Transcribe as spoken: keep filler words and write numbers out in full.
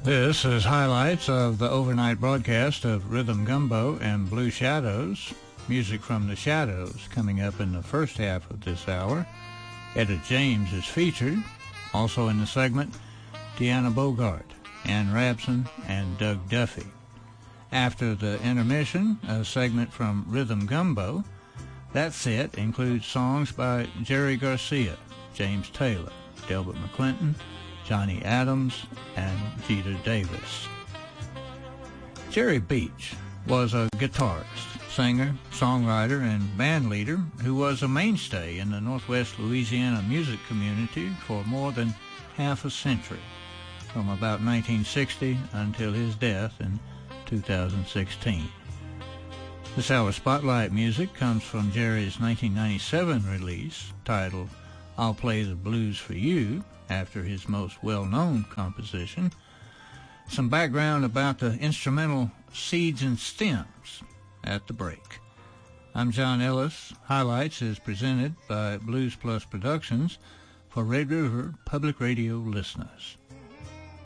This is highlights of the overnight broadcast of Rhythm Gumbo and Blue Shadows. Music from the Shadows coming up in the first half of this hour. Etta James is featured. Also in the segment, Deanna Bogart, Ann Rabson, and Doug Duffy. After the intermission, a segment from Rhythm Gumbo. That set includes songs by Jerry Garcia, James Taylor, Delbert McClinton, Johnny Adams, and Jeter Davis. Jerry Beach was a guitarist, singer, songwriter, and band leader who was a mainstay in the Northwest Louisiana music community for more than half a century, from about nineteen sixty until his death in two thousand sixteen. This hour's spotlight music comes from Jerry's nineteen ninety-seven release titled I'll Play the Blues for You, after his most well-known composition. Some background about the instrumental Seeds and Stems at the break. I'm John Ellis. Highlights is presented by Blues Plus Productions for Red River Public Radio listeners.